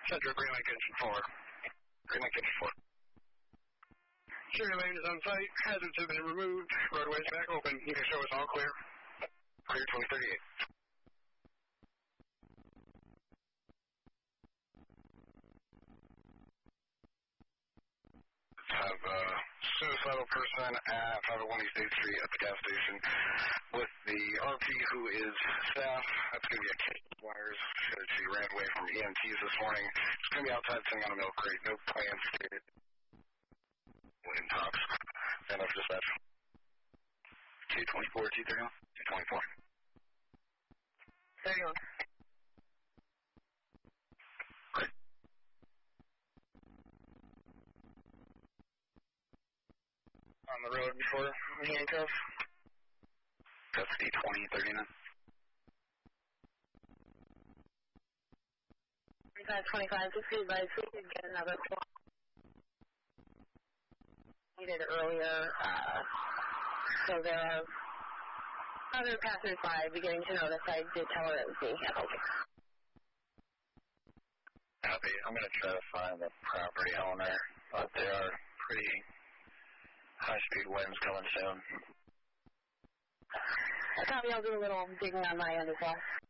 Central Green Lake Engine 4. Green Lake Engine 4. Cherry Lane is on site. Hazards have been removed. Roadways back open. You can show us all clear. Clear 2038. Have a suicidal person at 501 East 8th Street at the gas station with the RP who is staff. That's going to be a case of wires. She ran away from EMTs this morning. She's going to be outside sitting on a milk crate. No plans stated. In talks. Stand up for dispatch. 224, 231? 224. 31. Great. On the road before handcuffs. Custody 2039. 25, just be advised we could get another call. Needed earlier, so there are other passers-by beginning to notice. I did tell her it was being handled. Copy. I'm going to try to find the property owner, but there are pretty high-speed winds coming soon. Copy. I'll do a little digging on my end as well.